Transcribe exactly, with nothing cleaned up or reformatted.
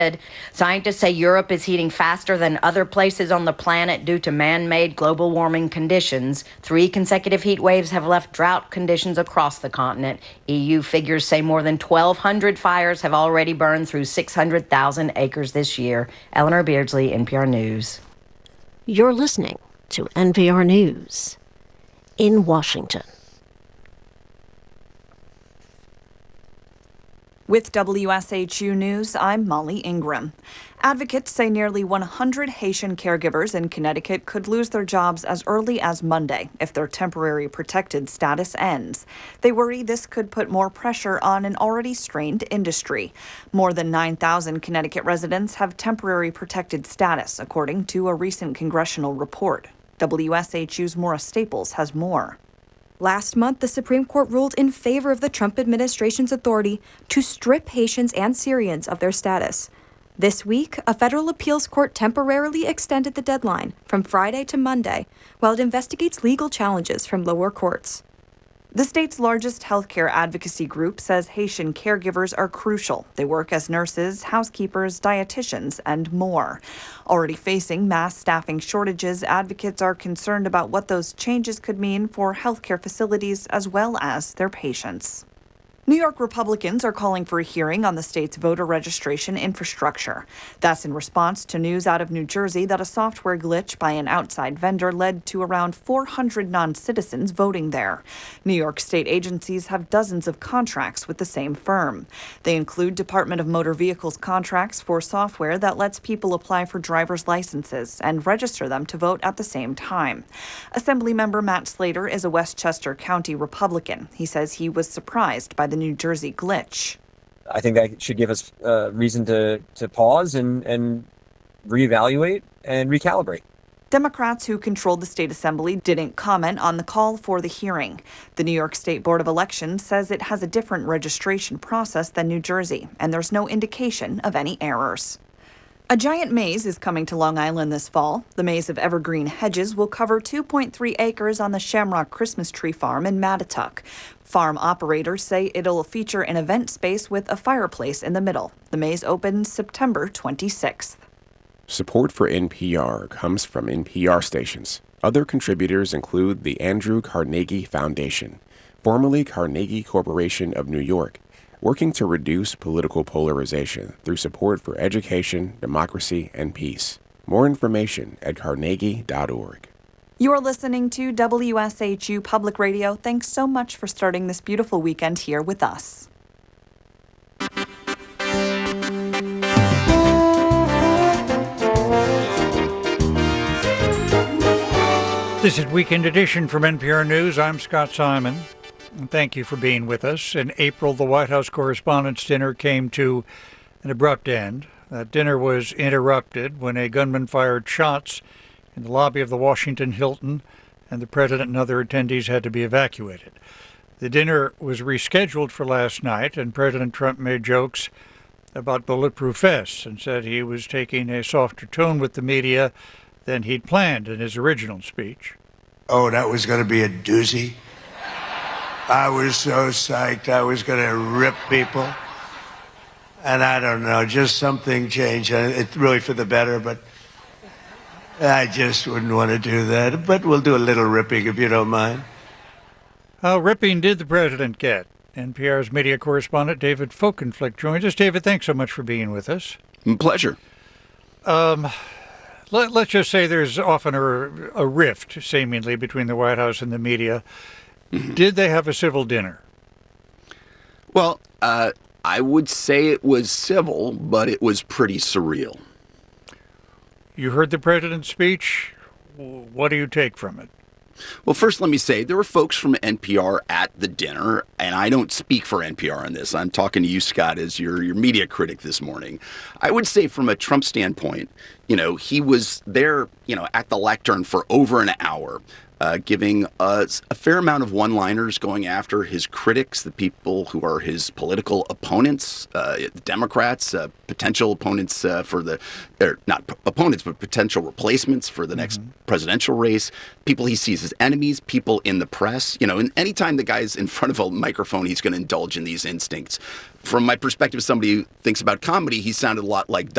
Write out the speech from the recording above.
Scientists say Europe is heating faster than other places on the planet due to man-made global warming conditions. Three consecutive heat waves have left drought conditions across the continent. E U figures say more than twelve hundred fires have already burned through six hundred thousand acres this year. Eleanor Beardsley, N P R News. You're listening to N P R News in Washington. With W S H U News, I'm Molly Ingram. Advocates say nearly one hundred Haitian caregivers in Connecticut could lose their jobs as early as Monday if their temporary protected status ends. They worry this could put more pressure on an already strained industry. More than nine thousand Connecticut residents have temporary protected status, according to a recent congressional report. W S H U's Maura Staples has more. Last month, the Supreme Court ruled in favor of the Trump administration's authority to strip Haitians and Syrians of their status. This week, a federal appeals court temporarily extended the deadline from Friday to Monday while it investigates legal challenges from lower courts. The state's largest healthcare advocacy group says Haitian caregivers are crucial. They work as nurses, housekeepers, dietitians, and more. Already facing mass staffing shortages, advocates are concerned about what those changes could mean for healthcare facilities as well as their patients. New York Republicans are calling for a hearing on the state's voter registration infrastructure. That's in response to news out of New Jersey that a software glitch by an outside vendor led to around four hundred non-citizens voting there. New York state agencies have dozens of contracts with the same firm. They include Department of Motor Vehicles contracts for software that lets people apply for driver's licenses and register them to vote at the same time. Assemblymember Matt Slater is a Westchester County Republican. He says he was surprised by the New Jersey glitch. I think that should give us uh, reason to, to pause and, and reevaluate and recalibrate. Democrats who controlled the state assembly didn't comment on the call for the hearing. The New York State Board of Elections says it has a different registration process than New Jersey, and there's no indication of any errors. A giant maze is coming to Long Island this fall. The maze of evergreen hedges will cover two point three acres on the Shamrock Christmas Tree Farm in Mattituck. Farm operators say it'll feature an event space with a fireplace in the middle. The maze opens September twenty-sixth. Support for N P R comes from N P R stations. Other contributors include the Andrew Carnegie Foundation, formerly Carnegie Corporation of New York, working to reduce political polarization through support for education, democracy, and peace. More information at carnegie dot org. You're listening to W S H U Public Radio. Thanks so much for starting this beautiful weekend here with us. This is Weekend Edition from N P R News. I'm Scott Simon. And thank you for being with us. In April, the White House Correspondents' Dinner came to an abrupt end. That dinner was interrupted when a gunman fired shots in the lobby of the Washington Hilton, and the president and other attendees had to be evacuated. The dinner was rescheduled for last night, and President Trump made jokes about bulletproof vests and said he was taking a softer tone with the media than he'd planned in his original speech. Oh, that was going to be a doozy. I was so psyched. I was going to rip people. And I don't know, just something changed. It's really for the better, but I just wouldn't want to do that. But we'll do a little ripping if you don't mind. How ripping did the president get? N P R's media correspondent David Folkenflik joins us. David, thanks so much for being with us. Pleasure. Um, let, let's just say there's often a, a rift, seemingly, between the White House and the media. Mm-hmm. Did they have a civil dinner? Well, uh, I would say it was civil, but it was pretty surreal. You heard the president's speech. What do you take from it? Well, first, let me say there were folks from N P R at the dinner, and I don't speak for N P R on this. I'm talking to you, Scott, as your, your media critic this morning. I would say from a Trump standpoint, you know, he was there, you know, at the lectern for over an hour. uh, giving us a fair amount of one-liners going after his critics, the people who are his political opponents, uh, the Democrats, uh, potential opponents uh, for the, or not p- opponents, but potential replacements for the next mm-hmm. presidential race, people he sees as enemies, people in the press. You know, and anytime the guy's in front of a microphone, he's going to indulge in these instincts. From my perspective, as somebody who thinks about comedy, he sounded a lot like